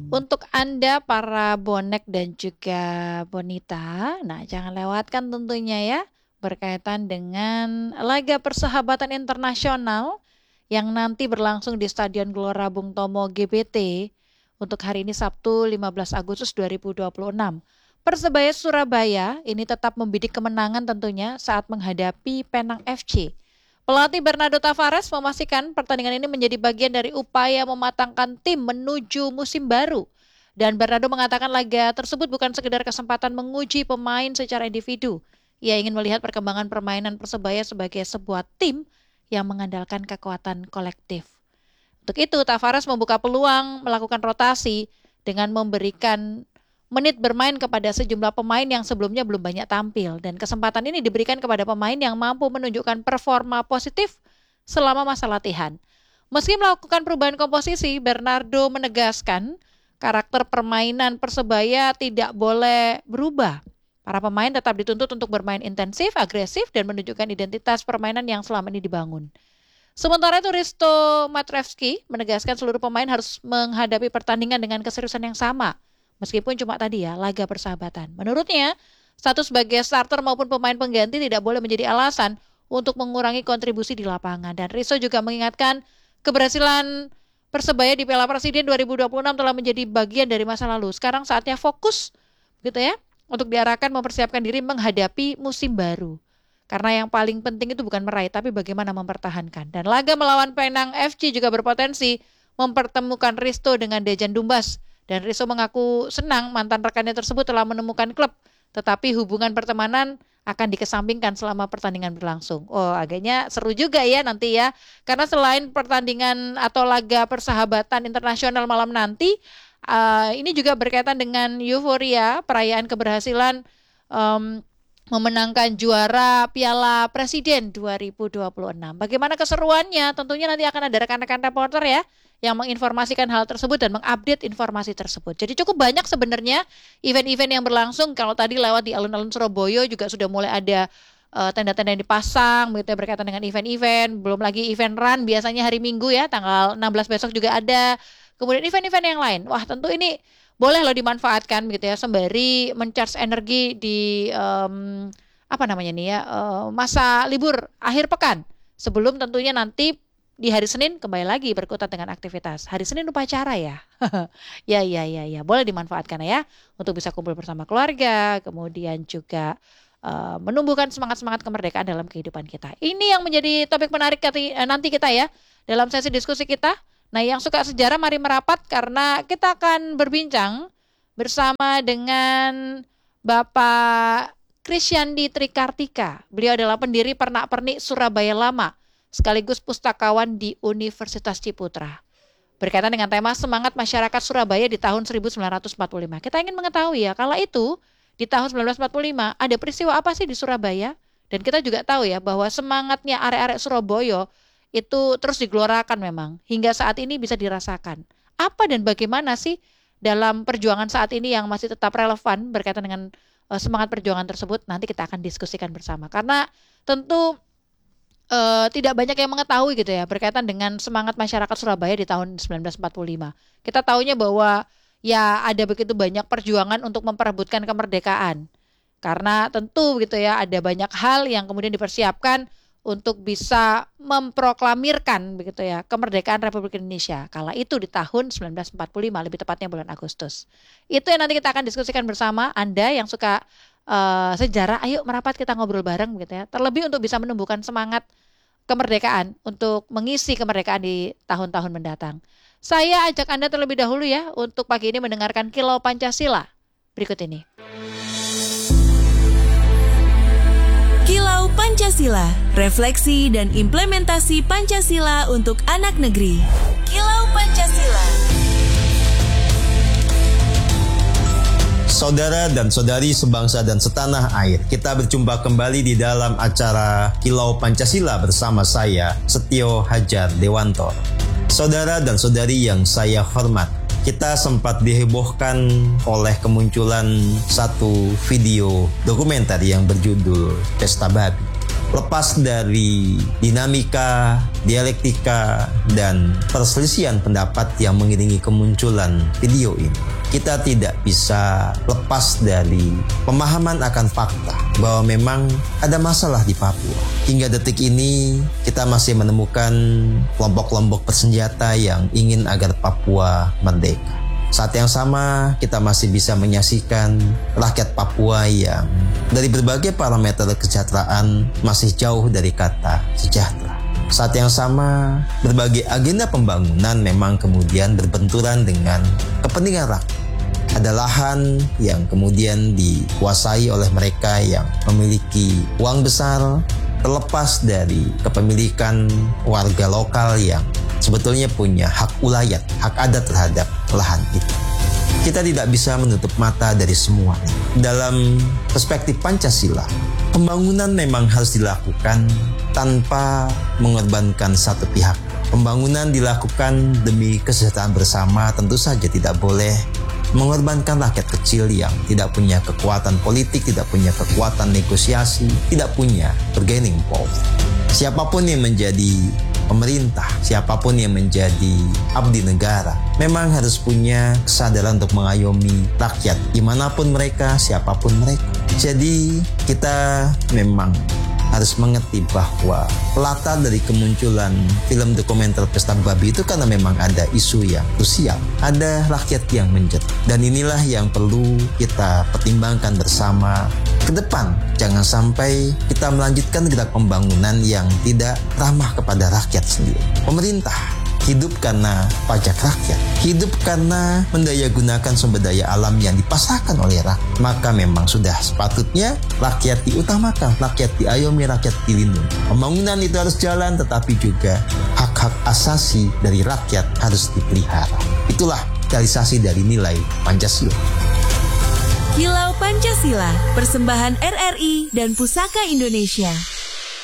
Untuk Anda para bonek dan juga bonita, nah jangan lewatkan tentunya ya berkaitan dengan laga persahabatan internasional yang nanti berlangsung di Stadion Gelora Bung Tomo GBT untuk hari ini Sabtu 15 Agustus 2026. Persebaya Surabaya ini tetap membidik kemenangan tentunya saat menghadapi Penang FC. Pelatih Bernardo Tavares memastikan pertandingan ini menjadi bagian dari upaya mematangkan tim menuju musim baru. Dan Bernardo mengatakan laga tersebut bukan sekedar kesempatan menguji pemain secara individu. Ia ingin melihat perkembangan permainan Persebaya sebagai sebuah tim yang mengandalkan kekuatan kolektif. Untuk itu, Tavares membuka peluang melakukan rotasi dengan memberikan menit bermain kepada sejumlah pemain yang sebelumnya belum banyak tampil. Dan kesempatan ini diberikan kepada pemain yang mampu menunjukkan performa positif selama masa latihan. Meski melakukan perubahan komposisi, Bernardo menegaskan karakter permainan Persebaya tidak boleh berubah. Para pemain tetap dituntut untuk bermain intensif, agresif, dan menunjukkan identitas permainan yang selama ini dibangun. Sementara itu Risto Matrevski menegaskan seluruh pemain harus menghadapi pertandingan dengan keseriusan yang sama. Meskipun cuma tadi ya, laga persahabatan. Menurutnya, status sebagai starter maupun pemain pengganti tidak boleh menjadi alasan untuk mengurangi kontribusi di lapangan. Dan Risto juga mengingatkan keberhasilan Persebaya di Piala Presiden 2026 telah menjadi bagian dari masa lalu. Sekarang saatnya fokus gitu ya, untuk diarahkan mempersiapkan diri menghadapi musim baru. Karena yang paling penting itu bukan meraih, tapi bagaimana mempertahankan. Dan laga melawan Penang FC juga berpotensi mempertemukan Risto dengan Dejan Dumbas. Dan Risto mengaku senang mantan rekannya tersebut telah menemukan klub. Tetapi hubungan pertemanan akan dikesampingkan selama pertandingan berlangsung. Oh, agaknya seru juga ya nanti ya. Karena selain pertandingan atau laga persahabatan internasional malam nanti, ini juga berkaitan dengan euforia perayaan keberhasilan memenangkan juara Piala Presiden 2026. Bagaimana keseruannya? Tentunya nanti akan ada rekan-rekan reporter ya yang menginformasikan hal tersebut dan mengupdate informasi tersebut. Jadi cukup banyak sebenarnya event-event yang berlangsung. Kalau tadi lewat di alun-alun Surabaya juga sudah mulai ada tenda-tenda yang dipasang begitu ya, berkaitan dengan event-event. Belum lagi event run biasanya hari Minggu ya, tanggal 16 besok juga ada. Kemudian event-event yang lain. Wah, tentu ini boleh loh dimanfaatkan gitu ya, sembari mencharge energi di masa libur akhir pekan. Sebelum tentunya nanti di hari Senin kembali lagi berkutat dengan aktivitas. Hari Senin upacara ya. Ya, boleh dimanfaatkan ya untuk bisa kumpul bersama keluarga, kemudian juga menumbuhkan semangat-semangat kemerdekaan dalam kehidupan kita. Ini yang menjadi topik menarik nanti kita ya dalam sesi diskusi kita. Nah, yang suka sejarah mari merapat karena kita akan berbincang bersama dengan Bapak Krisyandi Trikartika. Beliau adalah pendiri Pernak-Pernik Surabaya Lama sekaligus pustakawan di Universitas Ciputra. Berkaitan dengan tema semangat masyarakat Surabaya di tahun 1945. Kita ingin mengetahui ya, kala itu di tahun 1945 ada peristiwa apa sih di Surabaya? Dan kita juga tahu ya bahwa semangatnya arek-arek Surabaya itu terus digelorakan memang. Hingga saat ini bisa dirasakan. Apa dan bagaimana sih dalam perjuangan saat ini yang masih tetap relevan berkaitan dengan semangat perjuangan tersebut? Nanti kita akan diskusikan bersama. Karena tentu tidak banyak yang mengetahui gitu ya berkaitan dengan semangat masyarakat Surabaya di tahun 1945. Kita tahunya bahwa ya ada begitu banyak perjuangan untuk memperebutkan kemerdekaan. Karena tentu gitu ya ada banyak hal yang kemudian dipersiapkan untuk bisa memproklamirkan begitu ya kemerdekaan Republik Indonesia. Kala itu di tahun 1945, lebih tepatnya bulan Agustus. Itu yang nanti kita akan diskusikan bersama. Anda yang suka sejarah, ayo merapat kita ngobrol bareng gitu ya. Terlebih untuk bisa menumbuhkan semangat kemerdekaan untuk mengisi kemerdekaan di tahun-tahun mendatang. Saya ajak Anda terlebih dahulu ya untuk pagi ini mendengarkan Kilau Pancasila berikut ini. Kilau Pancasila, refleksi dan implementasi Pancasila untuk anak negeri. Kilau Pancasila. Saudara dan saudari sebangsa dan setanah air, kita berjumpa kembali di dalam acara Kilau Pancasila bersama saya, Setio Hajar Dewanto. Saudara dan saudari yang saya hormat, kita sempat dihebohkan oleh kemunculan satu video dokumenter yang berjudul Pesta Babi. lepas dari dinamika, dialektika, dan perselisihan pendapat yang mengiringi kemunculan video ini. Kita tidak bisa lepas dari pemahaman akan fakta bahwa memang ada masalah di Papua. Hingga detik ini kita masih menemukan kelompok-kelompok bersenjata yang ingin agar Papua merdeka. Saat yang sama kita masih bisa menyaksikan rakyat Papua yang dari berbagai parameter kesejahteraan masih jauh dari kata sejahtera. Saat yang sama, berbagai agenda pembangunan memang kemudian berbenturan dengan kepentingan rakyat. Ada lahan yang kemudian dikuasai oleh mereka yang memiliki uang besar, terlepas dari kepemilikan warga lokal yang sebetulnya punya hak ulayat, hak adat terhadap lahan itu. Kita tidak bisa menutup mata dari semuanya. Dalam perspektif Pancasila, pembangunan memang harus dilakukan tanpa mengorbankan satu pihak. Pembangunan dilakukan demi kesejahteraan bersama, tentu saja tidak boleh mengorbankan rakyat kecil yang tidak punya kekuatan politik, tidak punya kekuatan negosiasi, tidak punya bargaining power. Siapapun yang menjadi pemerintah, siapapun yang menjadi abdi negara, memang harus punya kesadaran untuk mengayomi rakyat, dimanapun mereka, siapapun mereka. Jadi kita memang harus mengerti bahwa latar dari kemunculan film dokumenter Pesta Babi itu karena memang ada isu yang krusial, ada rakyat yang menjerit, dan inilah yang perlu kita pertimbangkan bersama ke depan. Jangan sampai kita melanjutkan gerak pembangunan yang tidak ramah kepada rakyat sendiri. Pemerintah hidup karena pajak rakyat, hidup karena mendayagunakan sumber daya alam yang dipasarkan oleh rakyat. Maka memang sudah sepatutnya rakyat diutamakan, rakyat diayomi, rakyat dilindungi. Pembangunan itu harus jalan, tetapi juga hak-hak asasi dari rakyat harus dipelihara. Itulah realisasi dari nilai Pancasila. Kilau Pancasila, persembahan RRI dan Pusaka Indonesia.